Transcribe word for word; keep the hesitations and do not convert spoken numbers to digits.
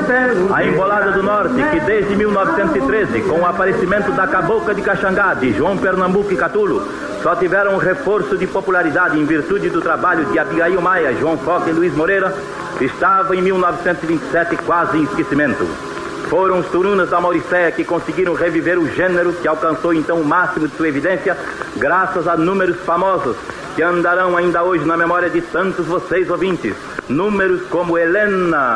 A Embolada do Norte, que desde mil novecentos e treze, com o aparecimento da Cabocla de Caxangá, de João Pernambuco e Catulo, só tiveram um reforço de popularidade em virtude do trabalho de Abigail Maia, João Foca e Luiz Moreira, estava em mil novecentos e vinte e sete quase em esquecimento. Foram os turunas da Mauricéia que conseguiram reviver o gênero, que alcançou então o máximo de sua evidência, graças a números famosos, que andarão ainda hoje na memória de tantos vocês ouvintes. Números como Helena,